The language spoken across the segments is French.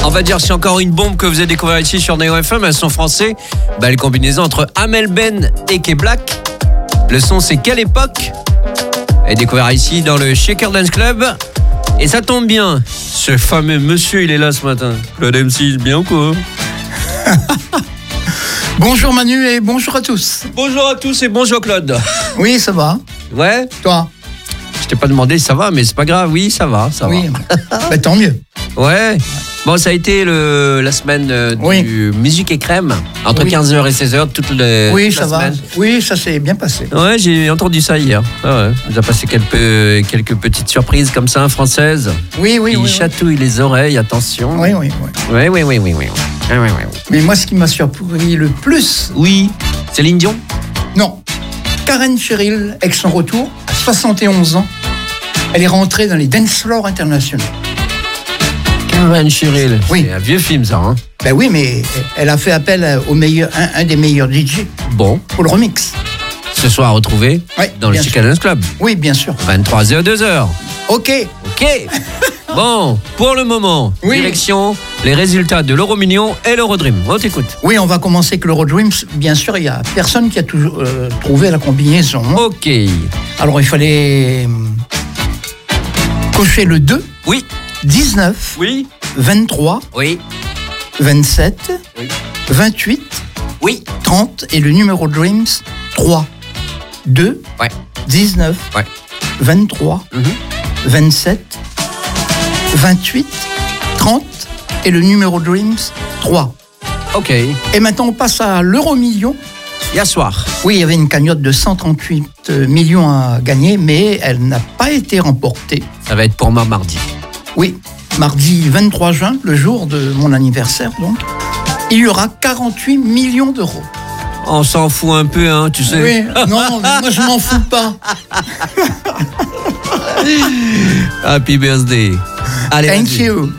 On va dire c'est encore une bombe que vous avez découvert ici sur Neo FM. Un son français. Belle combinaison entre Amel Ben et K-Black. Le son c'est Quelle époque. Et découvert ici dans le Shaker Dance Club. Et ça tombe bien. Ce fameux monsieur il est là ce matin. Claude MC, bien ou quoi? Bonjour Manu et bonjour à tous. Bonjour à tous et bonjour Claude. Oui, ça va. Ouais. Toi? Je t'ai pas demandé ça va, mais c'est pas grave. Oui, ça va, ça oui. va. Bah, tant mieux. Ouais. Bon, ça a été la semaine du Musique et Crème, entre 15h et 16h, toute la ça semaine. va. Oui, ça s'est bien passé. Ouais, j'ai entendu ça hier. Ah ouais. On a passé quelques petites surprises comme ça, françaises. Oui. Il chatouille les oreilles, attention. Oui. Oui. Mais moi, ce qui m'a surpris le plus... Oui, Céline Dion? Non. Karen Cheryl, avec son retour, à 71 ans, elle est rentrée dans les dance floors internationaux. Karen Cheryl, oui. C'est un vieux film ça, hein? Ben oui, mais elle a fait appel au un des meilleurs DJ. Bon. Pour le remix. Ce soir retrouvé dans le Shaker Dance Club. Oui, bien sûr. 23h, 2h. Ok. Bon, pour le moment, direction les résultats de l'Euromillion et l'Eurodream. On t'écoute. Oui, on va commencer avec l'Eurodream. Bien sûr, il n'y a personne qui a trouvé la combinaison. Ok. Alors, il fallait cocher le 2. Oui. 19. Oui. 23. Oui. 27. Oui. 28. Oui. 30. Et le numéro Dreams, 3. 2. Ouais. 19. Ouais. 23. 27. 28, 30 et le numéro Dreams 3. Ok. Et maintenant on passe à l'Euromillion. Hier soir. Oui, il y avait une cagnotte de 138 millions à gagner, mais elle n'a pas été remportée. Ça va être pour moi mardi. Oui, mardi 23 juin, le jour de mon anniversaire donc, il y aura 48 millions d'euros. On s'en fout un peu, hein, tu sais. Oui, non, moi je m'en fous pas. Happy birthday. Allez, thank you.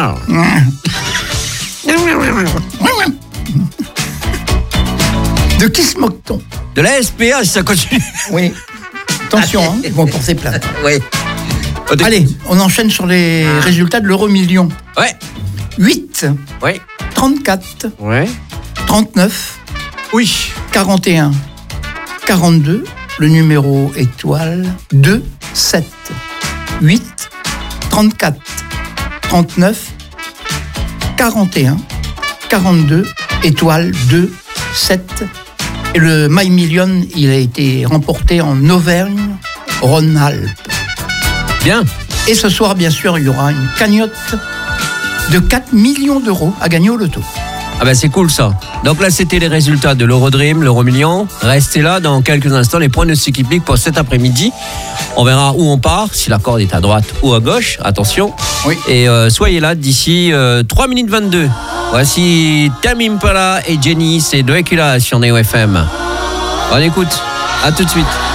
De qui se moque-t-on? De la SPA, si ça continue. Oui. Attention, hein, ils vont porter plainte. Oui. Allez, on enchaîne sur les résultats de l'Euromillion. Ouais. 8. Oui. 34. Ouais. 39. Oui. 41. 42. Le numéro étoile 2, 7. 8. 34. 39. 41. 42. Étoile 2, 7. Et le My Million, il a été remporté en Auvergne-Rhône-Alpes. Bien. Et ce soir, bien sûr, il y aura une cagnotte de 4 millions d'euros à gagner au loto. Ah ben c'est cool ça. Donc là c'était les résultats de l'Eurodream, l'Euromillion. Restez là dans quelques instants, les pronostics hippiques pour cet après-midi. On verra où on part, si la corde est à droite ou à gauche, attention. Oui. Et soyez là d'ici 3 minutes 22. Voici Tame Impala et Jenny, c'est Dracula sur Neo FM. On écoute, à tout de suite.